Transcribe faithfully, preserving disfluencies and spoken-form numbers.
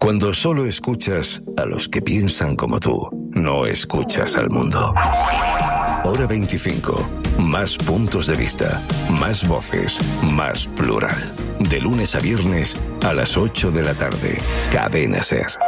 Cuando solo escuchas a los que piensan como tú, no escuchas al mundo. Hora veinticinco. Más puntos de vista, más voces, más plural. De lunes a viernes a las ocho de la tarde. Cadena Ser.